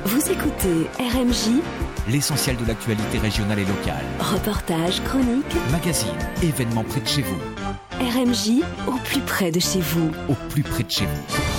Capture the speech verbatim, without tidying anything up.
Vous écoutez R M J, l'essentiel de l'actualité régionale et locale. Reportages, chroniques, magazines, événements près de chez vous. R M J, au plus près de chez vous. Au plus près de chez vous.